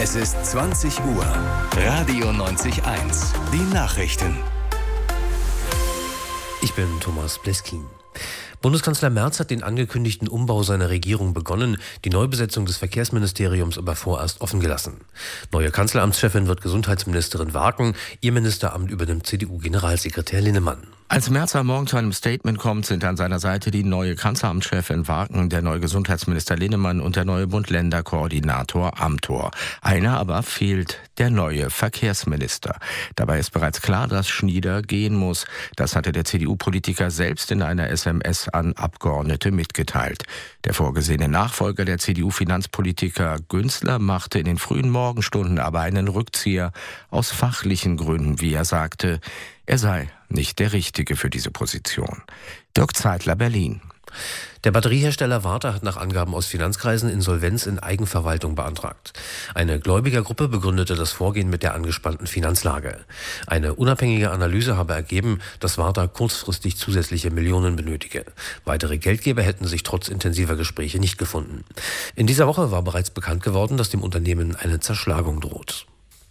Es ist 20 Uhr. Radio 90.1. Die Nachrichten. Ich bin Thomas Bleskin. Bundeskanzler Merz hat den angekündigten Umbau seiner Regierung begonnen, die Neubesetzung des Verkehrsministeriums aber vorerst offen gelassen. Neue Kanzleramtschefin wird Gesundheitsministerin Waken, ihr Ministeramt übernimmt CDU-Generalsekretär Linnemann. Als Merz am Morgen zu einem Statement kommt, sind an seiner Seite die neue Kanzleramtschefin Waken, der neue Gesundheitsminister Linnemann und der neue Bund-Länder-Koordinator Amthor. Einer aber fehlt, der neue Verkehrsminister. Dabei ist bereits klar, dass Schnieder gehen muss. Das hatte der CDU-Politiker selbst in einer SMS an Abgeordnete mitgeteilt. Der vorgesehene Nachfolger der CDU-Finanzpolitiker Günzler machte in den frühen Morgenstunden aber einen Rückzieher aus fachlichen Gründen, wie er sagte. Er sei nicht der Richtige für diese Position. Dirk Zeitler, Berlin. Der Batteriehersteller Varta hat nach Angaben aus Finanzkreisen Insolvenz in Eigenverwaltung beantragt. Eine Gläubigergruppe begründete das Vorgehen mit der angespannten Finanzlage. Eine unabhängige Analyse habe ergeben, dass Varta kurzfristig zusätzliche Millionen benötige. Weitere Geldgeber hätten sich trotz intensiver Gespräche nicht gefunden. In dieser Woche war bereits bekannt geworden, dass dem Unternehmen eine Zerschlagung droht.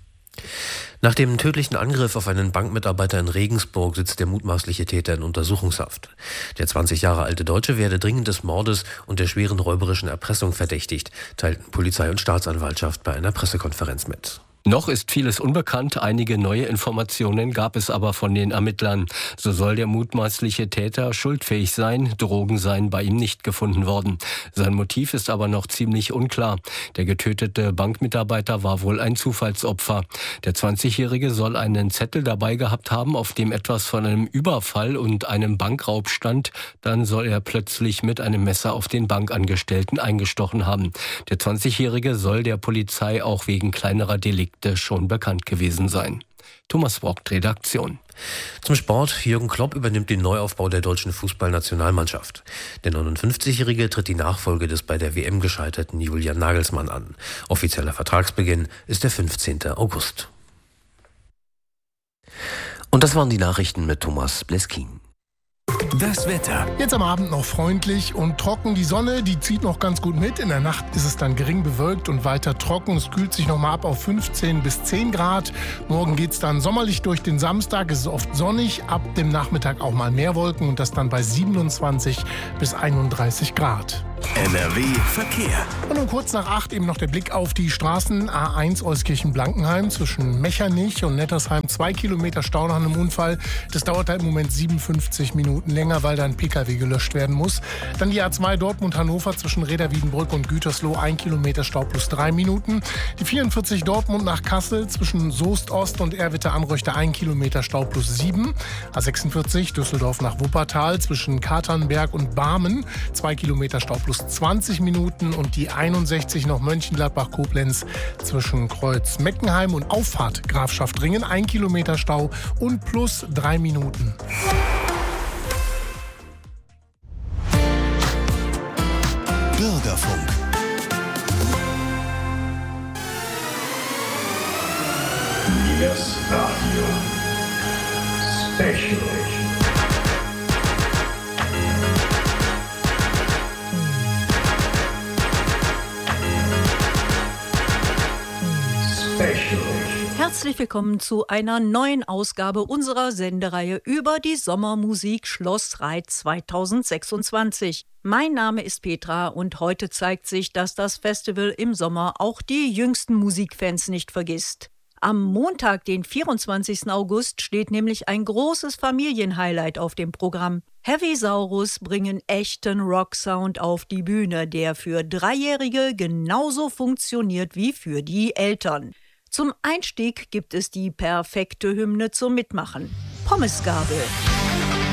Nach dem tödlichen Angriff auf einen Bankmitarbeiter in Regensburg sitzt der mutmaßliche Täter in Untersuchungshaft. Der 20 Jahre alte Deutsche werde dringend des Mordes und der schweren räuberischen Erpressung verdächtigt, teilten Polizei und Staatsanwaltschaft bei einer Pressekonferenz mit. Noch ist vieles unbekannt, einige neue Informationen gab es aber von den Ermittlern. So soll der mutmaßliche Täter schuldfähig sein, Drogen seien bei ihm nicht gefunden worden. Sein Motiv ist aber noch ziemlich unklar. Der getötete Bankmitarbeiter war wohl ein Zufallsopfer. Der 20-Jährige soll einen Zettel dabei gehabt haben, auf dem etwas von einem Überfall und einem Bankraub stand. Dann soll er plötzlich mit einem Messer auf den Bankangestellten eingestochen haben. Der 20-Jährige soll der Polizei auch wegen kleinerer Delikte schon bekannt gewesen sein. Thomas Brockt, Redaktion. Zum Sport. Jürgen Klopp übernimmt den Neuaufbau der deutschen Fußballnationalmannschaft. Der 59-Jährige tritt die Nachfolge des bei der WM gescheiterten Julian Nagelsmann an. Offizieller Vertragsbeginn ist der 15. August. Und das waren die Nachrichten mit Thomas Bleskin. Das Wetter. Jetzt am Abend noch freundlich und trocken. Die Sonne, die zieht noch ganz gut mit. In der Nacht ist es dann gering bewölkt und weiter trocken. Es kühlt sich noch mal ab auf 15 bis 10 Grad. Morgen geht es dann sommerlich durch den Samstag. Es ist oft sonnig. Ab dem Nachmittag auch mal mehr Wolken und das dann bei 27 bis 31 Grad. NRW Verkehr. Und um kurz nach 8 eben noch der Blick auf die Straßen. A1 Euskirchen-Blankenheim zwischen Mechernich und Nettersheim. 2 Kilometer Stau nach einem Unfall. Das dauert da im Moment 57 Minuten länger, weil da ein Pkw gelöscht werden muss. Dann die A2 Dortmund-Hannover zwischen Reda-Wiedenbrück und Gütersloh. 1 Kilometer Stau plus 3 Minuten. Die 44 Dortmund nach Kassel zwischen Soest-Ost und Erwitte-Anröchte. 1 Kilometer Stau plus 7. A46 Düsseldorf nach Wuppertal zwischen Katernberg und Barmen. 2 Kilometer Stau plus 20 Minuten und die 61 noch Mönchengladbach-Koblenz zwischen Kreuz-Meckenheim und Auffahrt Grafschaft-Ringen. 1 Kilometer Stau und plus 3 Minuten. Bürgerfunk. Yes, Radio. Special. Herzlich willkommen zu einer neuen Ausgabe unserer Sendereihe über die Sommermusik Schlossreit 2026. Mein Name ist Petra und heute zeigt sich, dass das Festival im Sommer auch die jüngsten Musikfans nicht vergisst. Am Montag, den 24. August, steht nämlich ein großes Familienhighlight auf dem Programm. Heavy Saurus bringen echten Rocksound auf die Bühne, der für Dreijährige genauso funktioniert wie für die Eltern. Zum Einstieg gibt es die perfekte Hymne zum Mitmachen. Pommesgabel.